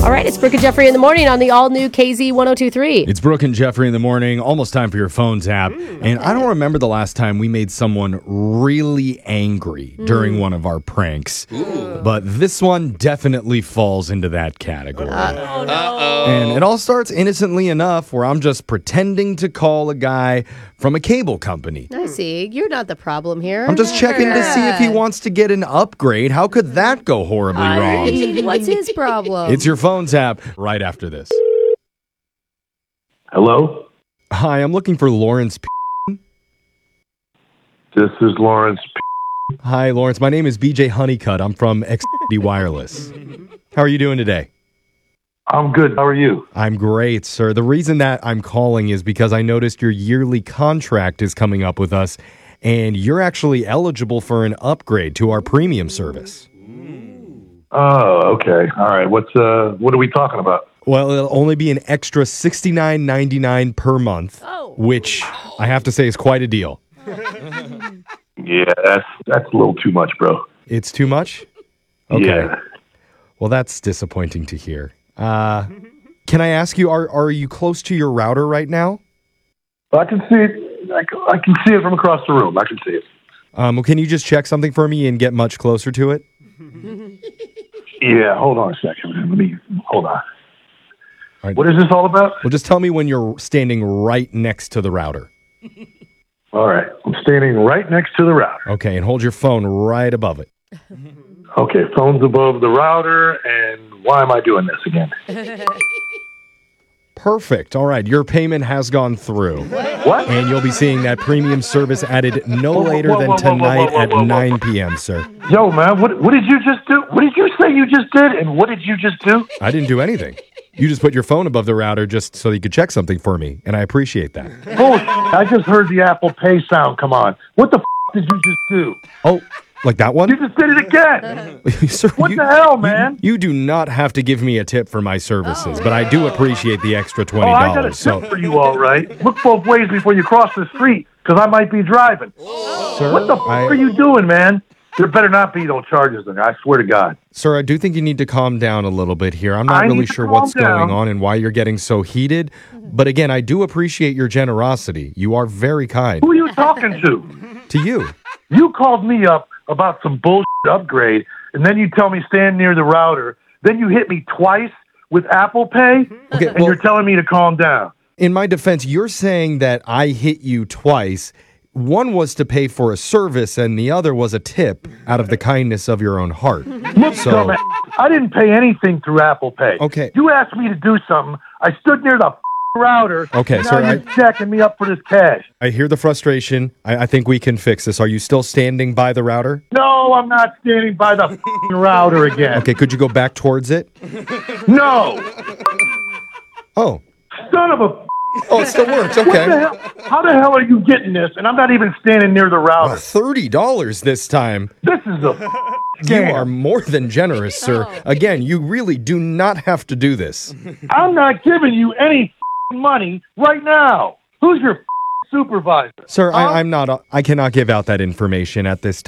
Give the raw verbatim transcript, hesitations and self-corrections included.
All right, it's Brooke and Jeffrey in the morning on the all-new K Z one oh two three. It's Brooke and Jeffrey in the morning. Almost time for your phone tap. Mm, okay. And I don't remember the last time we made someone really angry mm. during one of our pranks. Ooh. But this one definitely falls into that category. Uh-oh. Uh-oh. And it all starts innocently enough where I'm just pretending to call a guy from a cable company. I see. You're not the problem here. I'm just checking to see if he wants to get an upgrade. How could that go horribly I wrong? mean, what's his problem? It's your phone tap right after this. Hello? Hi, I'm looking for Lawrence P. This is Lawrence P. Hi, Lawrence. My name is B J Honeycutt. I'm from X D Wireless. How are you doing today? I'm good. How are you? I'm great, sir. The reason that I'm calling is because I noticed your yearly contract is coming up with us, and you're actually eligible for an upgrade to our premium service. Oh, okay. All right. What's uh what are we talking about? Well, it'll only be an extra sixty-nine ninety-nine per month, oh. which I have to say is quite a deal. Yeah, that's that's a little too much, bro. It's too much? Okay. Yeah. Well, that's disappointing to hear. Uh, can I ask you, are are you close to your router right now? I can see it. I can, I can see it from across the room. I can see it. Um, well, can you just check something for me and get much closer to it? Yeah, hold on a second. Let me hold on. All right. What is this all about? Well, just tell me when you're standing right next to the router. All right. I'm standing right next to the router. Okay, and hold your phone right above it. Okay, phone's above the router, and why am I doing this again? Perfect. All right, your payment has gone through. What? And you'll be seeing that premium service added no Whoa, whoa, later whoa, than whoa, whoa, whoa, tonight whoa, whoa, at whoa, whoa. nine p.m., sir. Yo, man, what what did you just do? What did you say you just did, and what did you just do? I didn't do anything. You just put your phone above the router just so you could check something for me, and I appreciate that. Oh, I just heard the Apple Pay sound come on. What the f*** did you just do? Oh, like that one? You just did it again. Sir, What you, the hell, man? You, you do not have to give me a tip for my services, but I do appreciate the extra Oh, twenty I got a dollars. tip so, for you, all right. Look both ways before you cross the street, because I might be driving. sir, What the f*** I, are you doing, man? There better not be no charges, then. I swear to God. Sir, I do think you need to calm down a little bit here. I'm not I really need to sure calm what's down. going on and why you're getting so heated. But again, I do appreciate your generosity. You are very kind. Who are you talking to? To you. You called me up about some bullshit upgrade, and then you tell me stand near the router. Then you hit me twice with Apple Pay, Okay, and well- you're telling me to calm down. In my defense, you're saying that I hit you twice. One was to pay for a service, and the other was a tip out of the kindness of your own heart. Look, So- dumbass, I didn't pay anything through Apple Pay. Okay. You asked me to do something. I stood near the f- router. Okay, and sir, now you're I- jacking me up for this cash. I hear the frustration. I, I think we can fix this. Are you still standing by the router? No, I'm not standing by the f- router again. Okay, could you go back towards it? No, Oh. son of a. F- Oh, it still works. What the Okay. hell? How the hell are you getting this? And I'm not even standing near the router. thirty dollars this time. This is a f- You scam. are more than generous, sir. Again, you really do not have to do this. I'm not giving you any f- money right now. Who's your f- supervisor? Sir, Huh? I, I'm not, I cannot give out that information at this time.